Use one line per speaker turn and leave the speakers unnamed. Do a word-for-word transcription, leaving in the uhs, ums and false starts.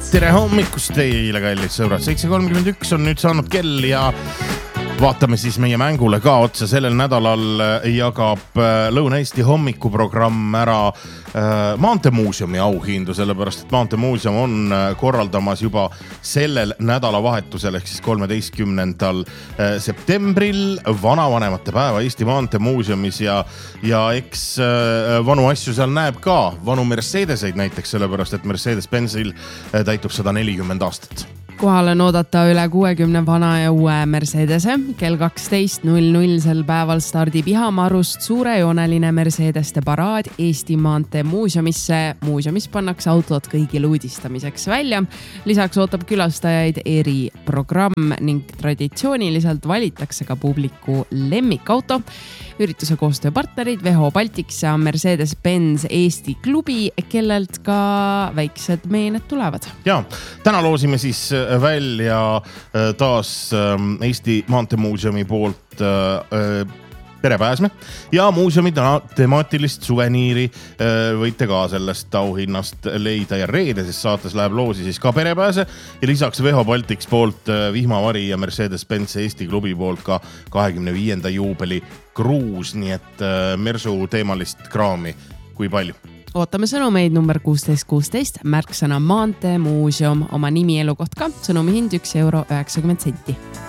tere hommikust teile, kallid sõbrad. seitse kolmkümmend üks on nüüd saanud kell ja vaatame siis meie mängule ka otsa. Sellel nädalal jagab Lõuna-Eesti hommikuprogramm ära Maanteemuuseumi auhindu, sellepärast et Maanteemuuseum on korraldamas juba sellel nädalavahetusel ehk siis kolmeteistkümnendal septembril vanavanemate päeva Eesti Maanteemuuseumis ja, ja eks vanu asju seal näeb ka, vanu Mercedeseid näiteks, sellepärast et Mercedes-Benzil täitub sada nelikümmend aastat.
Kohal on oodata üle kuuekümne vana ja uue Mercedese. Kell kaksteist null null sel päeval stardib Ihamarust suurejooneline Mercedeste paraad Eesti Maanteemuuseumisse. Muuseumis pannakse autod kõigil uudistamiseks välja. Lisaks ootab külastajaid eriprogramm ning traditsiooniliselt valitakse ka publiku lemmikauto. Ürituse koostööpartnerid Veho Baltics ja Mercedes-Benz Eesti klubi, kellelt ka väiksed meened tulevad. Ja,
täna loosime siis välja taas Eesti Maanteemuuseumi poolt perepääsme ja muuseumi temaatilist suveniiri võite ka sellest auhinnast leida ja reedeses saates läheb loosi siis ka perepääse ja lisaks Veho Baltics poolt Vihmavari ja Mercedes-Benz Eesti klubi poolt ka kahekümne viienda juubeli kruus, nii et Mersu teemalist kraami kui palju.
Ootame sõnumeid number kuusteist kuusteist, märksõna Maanteemuuseum, oma nimi elukoht ka, sõnumi hind üks euro üheksakümmend senti.